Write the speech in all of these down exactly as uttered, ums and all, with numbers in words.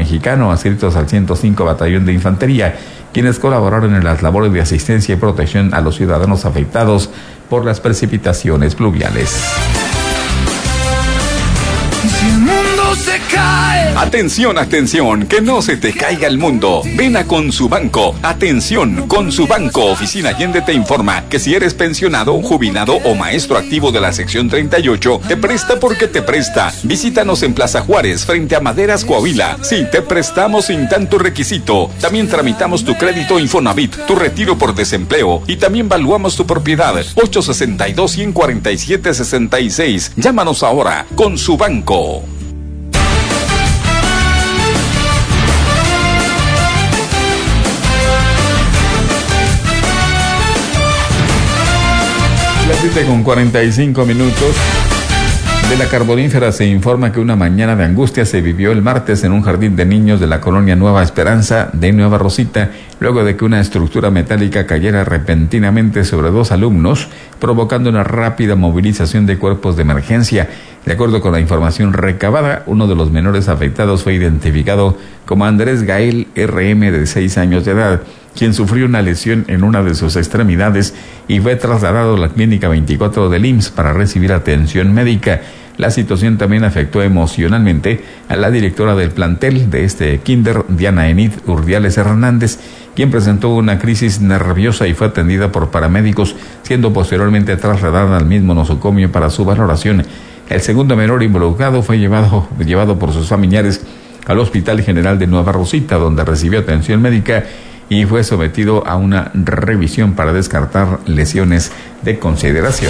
mexicano, adscritos al ciento cinco Batallón de Infantería, quienes colaboraron en las labores de asistencia y protección a los ciudadanos afectados por las precipitaciones pluviales. Si el mundo se cae. Atención, atención, que no se te caiga el mundo. Ven a Consubanco. Atención, Consubanco, Oficina Allende te informa que si eres pensionado, jubilado o maestro activo de la sección treinta y ocho, te presta porque te presta. Visítanos en Plaza Juárez, frente a Maderas, Coahuila. Sí, te prestamos sin tanto requisito. También tramitamos tu crédito Infonavit, tu retiro por desempleo y también valuamos tu propiedad. ocho sesenta y dos, ciento cuarenta y siete, sesenta y seis. Llámanos ahora. Consubanco. Las siete con cuarenta y cinco minutos. De la Carbonífera se informa que una mañana de angustia se vivió el martes en un jardín de niños de la colonia Nueva Esperanza de Nueva Rosita, luego de que una estructura metálica cayera repentinamente sobre dos alumnos, provocando una rápida movilización de cuerpos de emergencia. De acuerdo con la información recabada, uno de los menores afectados fue identificado como Andrés Gael R M, de seis años de edad, quien sufrió una lesión en una de sus extremidades y fue trasladado a la clínica veinticuatro del I M S S para recibir atención médica. La situación también afectó emocionalmente a la directora del plantel de este kinder, Diana Enid Urdiales Hernández, quien presentó una crisis nerviosa y fue atendida por paramédicos, siendo posteriormente trasladada al mismo nosocomio para su valoración. El segundo menor involucrado fue llevado, llevado por sus familiares al Hospital General de Nueva Rosita, donde recibió atención médica y fue sometido a una revisión para descartar lesiones de consideración.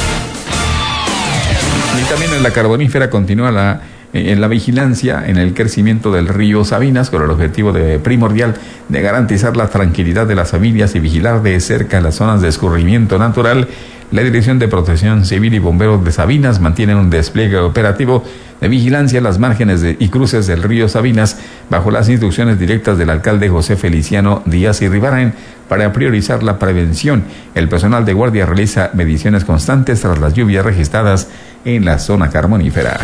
Y también en la Carbonífera continúa la, en la vigilancia en el crecimiento del río Sabinas, con el objetivo de, primordial de garantizar la tranquilidad de las familias y vigilar de cerca las zonas de escurrimiento natural. La Dirección de Protección Civil y Bomberos de Sabinas mantienen un despliegue operativo de vigilancia en las márgenes de, y cruces del río Sabinas, bajo las instrucciones directas del alcalde José Feliciano Díaz y Ribarán, para priorizar la prevención. El personal de guardia realiza mediciones constantes tras las lluvias registradas en la zona carbonífera.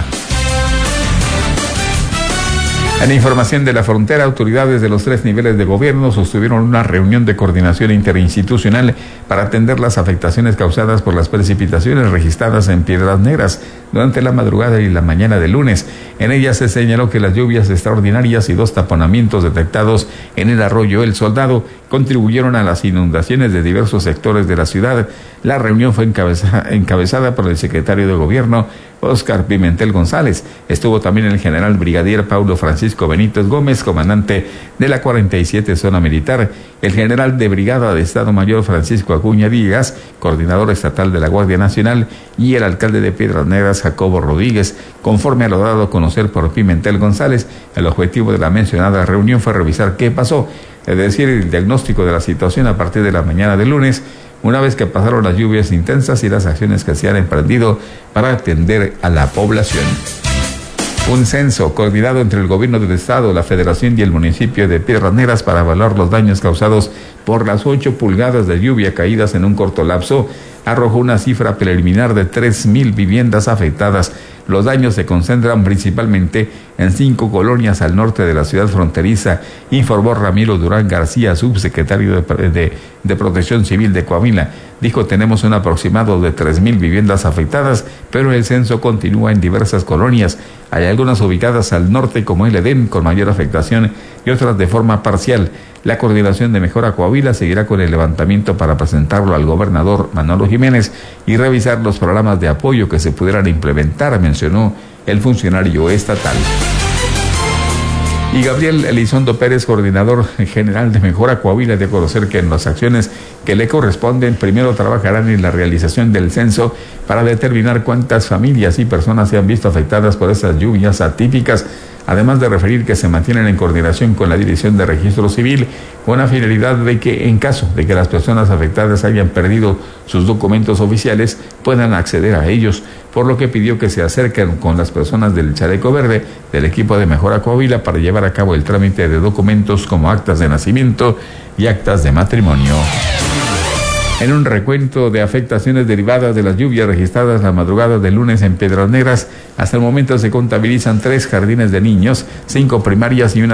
En información de la frontera, autoridades de los tres niveles de gobierno sostuvieron una reunión de coordinación interinstitucional para atender las afectaciones causadas por las precipitaciones registradas en Piedras Negras durante la madrugada y la mañana del lunes. En ella se señaló que las lluvias extraordinarias y dos taponamientos detectados en el arroyo El Soldado contribuyeron a las inundaciones de diversos sectores de la ciudad. La reunión fue encabeza, encabezada por el secretario de Gobierno, Óscar Pimentel González. Estuvo también el general brigadier Paulo Francisco Benítez Gómez, comandante de la cuarenta y siete Zona Militar, el general de brigada de Estado Mayor Francisco Acuña Díaz, coordinador estatal de la Guardia Nacional, y el alcalde de Piedras Negras, Jacobo Rodríguez. Conforme a lo dado a conocer por Pimentel González, el objetivo de la mencionada reunión fue revisar qué pasó, es decir, el diagnóstico de la situación a partir de la mañana del lunes, una vez que pasaron las lluvias intensas y las acciones que se han emprendido para atender a la población. Un censo coordinado entre el gobierno del estado, la federación y el municipio de Piedras Negras para evaluar los daños causados por las ocho pulgadas de lluvia caídas en un corto lapso arrojó una cifra preliminar de tres mil viviendas afectadas. Los daños se concentran principalmente en cinco colonias al norte de la ciudad fronteriza, informó Ramiro Durán García, subsecretario de, de, de Protección Civil de Coahuila. Dijo, tenemos un aproximado de tres mil viviendas afectadas, pero el censo continúa en diversas colonias. Hay algunas ubicadas al norte como el Edén con mayor afectación y otras de forma parcial. La Coordinación de Mejora Coahuila seguirá con el levantamiento para presentarlo al gobernador Manolo Jiménez y revisar los programas de apoyo que se pudieran implementar, mencionó el funcionario estatal. Y Gabriel Elizondo Pérez, coordinador general de Mejora Coahuila, de conocer que en las acciones que le corresponden, primero trabajarán en la realización del censo para determinar cuántas familias y personas se han visto afectadas por esas lluvias atípicas, además de referir que se mantienen en coordinación con la Dirección de Registro Civil con la finalidad de que, en caso de que las personas afectadas hayan perdido sus documentos oficiales, puedan acceder a ellos, por lo que pidió que se acerquen con las personas del Chaleco Verde del equipo de Mejora Coahuila para llevar a cabo el trámite de documentos como actas de nacimiento y actas de matrimonio. En un recuento de afectaciones derivadas de las lluvias registradas la madrugada del lunes en Piedras Negras, hasta el momento se contabilizan tres jardines de niños, cinco primarias y una